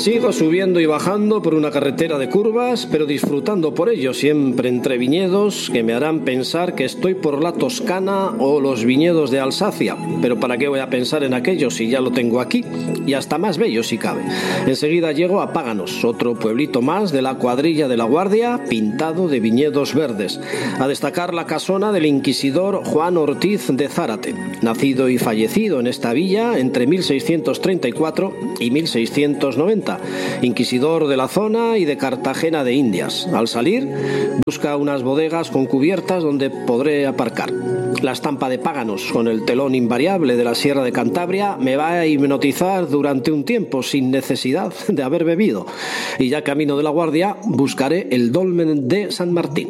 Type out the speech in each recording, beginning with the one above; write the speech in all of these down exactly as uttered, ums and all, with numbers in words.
Sigo subiendo y bajando por una carretera de curvas, pero disfrutando por ello, siempre entre viñedos que me harán pensar que estoy por la Toscana o los viñedos de Alsacia. Pero ¿para qué voy a pensar en aquello si ya lo tengo aquí? Y hasta más bello si cabe. Enseguida llego a Páganos, otro pueblito más de la cuadrilla de La Guardia, pintado de viñedos verdes. A destacar la casona del inquisidor Juan Ortiz de Zárate, nacido y fallecido en esta villa entre mil seiscientos treinta y cuatro y mil seiscientos noventa, inquisidor de la zona y de Cartagena de Indias. Al salir, busca unas bodegas con cubiertas donde podré aparcar. La estampa de Páganos, con el telón invariable de la Sierra de Cantabria, me va a hipnotizar durante un tiempo sin necesidad de haber bebido. Y ya camino de La Guardia, buscaré el dolmen de San Martín.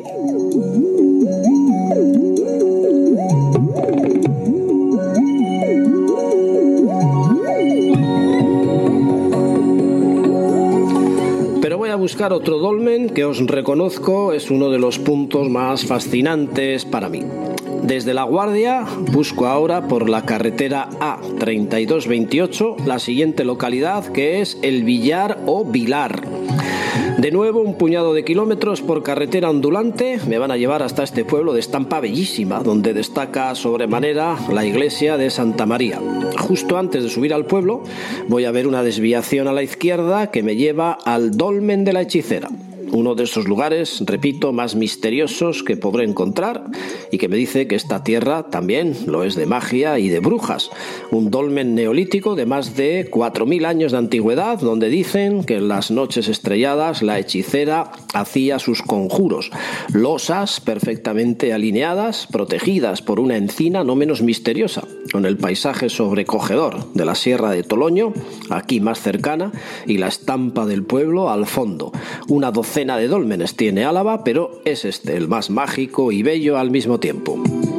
Pero voy a buscar otro dolmen que os reconozco es uno de los puntos más fascinantes para mí. Desde La Guardia busco ahora por la carretera A treinta y dos veintiocho la siguiente localidad, que es El Villar o Vilar. De nuevo un puñado de kilómetros por carretera ondulante me van a llevar hasta este pueblo de estampa bellísima, donde destaca sobremanera la iglesia de Santa María. Justo antes de subir al pueblo voy a ver una desviación a la izquierda que me lleva al Dolmen de la Hechicera. Uno de esos lugares, repito, más misteriosos que podré encontrar y que me dice que esta tierra también lo es de magia y de brujas. Un dolmen neolítico de más de cuatro mil años de antigüedad, donde dicen que en las noches estrelladas la hechicera hacía sus conjuros. Losas perfectamente alineadas, protegidas por una encina no menos misteriosa, con el paisaje sobrecogedor de la Sierra de Toloño, aquí más cercana, y la estampa del pueblo al fondo. Una docena de dólmenes tiene Álava, pero es este el más mágico y bello al mismo tiempo.